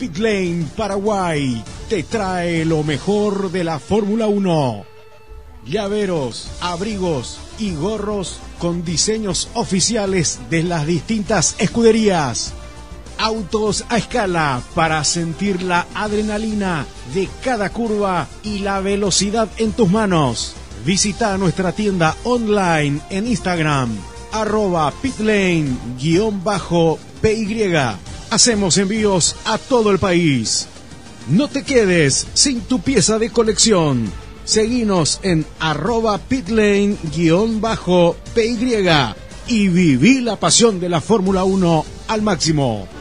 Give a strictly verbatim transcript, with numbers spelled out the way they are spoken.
Pitlane Paraguay te trae lo mejor de la Fórmula uno. Llaveros, abrigos y gorros con diseños oficiales de las distintas escuderías. Autos a escala para sentir la adrenalina de cada curva y la velocidad en tus manos. Visita nuestra tienda online en Instagram, arroba pitlane-py. Hacemos envíos a todo el país. No te quedes sin tu pieza de colección. Seguinos en arroba pitlane-py y viví la pasión de la Fórmula uno al máximo.